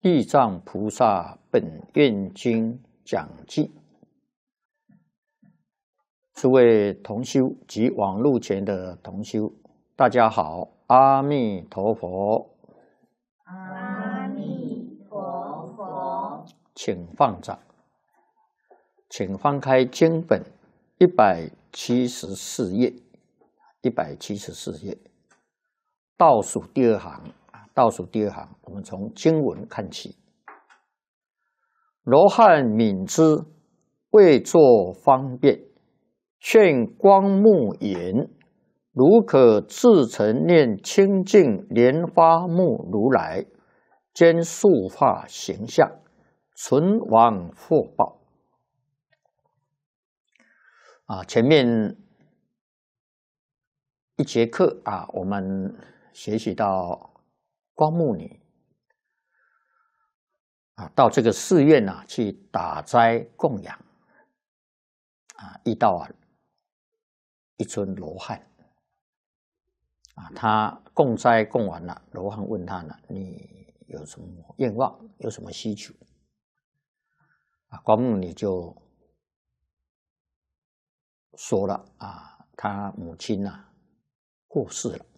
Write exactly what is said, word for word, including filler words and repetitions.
地藏菩萨本愿经讲记，诸位同修及网络前的同修，大家好，阿弥陀佛。 阿弥陀佛。 请放掌，请翻开经本一百七十四页，一百七十四页倒数第二行。倒数第二行，我们从经文看起。罗汉敏之，为作方便，现光目言：如可自成念清净莲花目如来，兼塑化形象，存亡福报。啊，前面一节课啊，我们学习到光目女啊，到这个寺院啊去打斋供养啊，遇到啊一尊罗汉啊，他供斋供完了，罗汉问他呢：“你有什么愿望？有什么需求？”啊，光目女就说了啊，他母亲啊过世了